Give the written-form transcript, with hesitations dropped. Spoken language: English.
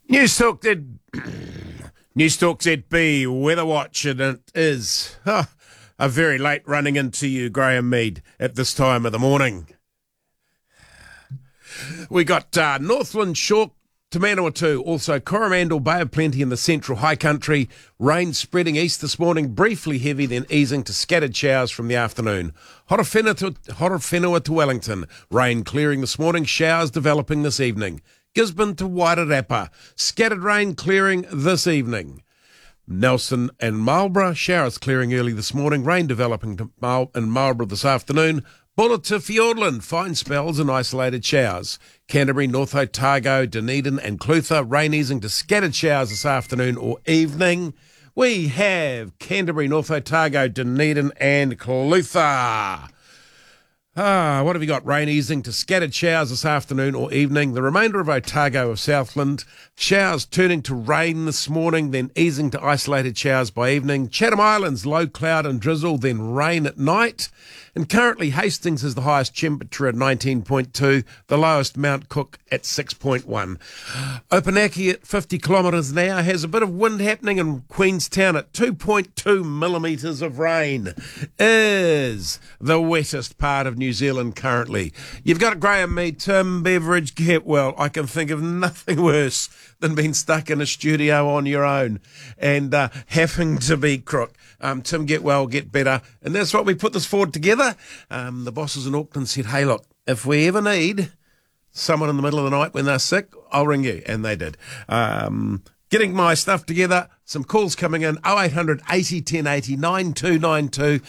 Newstalk did Newstalk ZB Weather Watch, and it is a very late running into you, Graham Mead, at this time of the morning. We got Northland Shore to Manawatu, also Coromandel Bay of Plenty in the central high country. Rain spreading east this morning, briefly heavy, then easing to scattered showers from the afternoon. Horowhenua to Wellington, rain clearing this morning, showers developing this evening. Gisborne to Wairarapa, scattered rain clearing this evening. Nelson and Marlborough, showers clearing early this morning, rain developing in Marlborough this afternoon. Buller to Fiordland, fine spells and isolated showers. Canterbury, North Otago, Dunedin and Clutha, rain easing to scattered showers this afternoon or evening. We have Canterbury, North Otago, Dunedin and Clutha. What have you got? Rain easing to scattered showers this afternoon or evening. The remainder of Otago of Southland, showers turning to rain this morning, then easing to isolated showers by evening. Chatham Islands, low cloud and drizzle, then rain at night. And currently Hastings is the highest temperature at 19.2, the lowest Mount Cook at 6.1. Opunake at 50 kilometres an hour has a bit of wind happening, in Queenstown at 2.2 millimetres of rain is the wettest part of New Zealand currently. You've got Graham Mead, Tim Beveridge, get well. I can think of nothing worse than being stuck in a studio on your own and having to be crook. Tim, get well, get better. And that's what we put this forward together. The bosses in Auckland said, hey, look, if we ever need someone in the middle of the night when they're sick, I'll ring you. And they did. Getting my stuff together, some calls coming in, 0800 80 10 80 9292.